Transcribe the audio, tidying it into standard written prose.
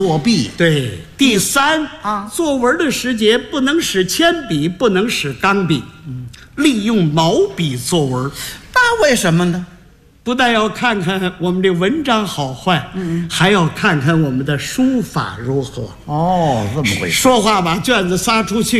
作弊。 对，第三啊， 作文的时节不能使铅笔，不能使钢笔，利用毛笔作文。 那为什么呢？ 不但要看看我们这文章好坏，还要看看我们的书法如何。 哦，这么回事。 说话把卷子撒出去。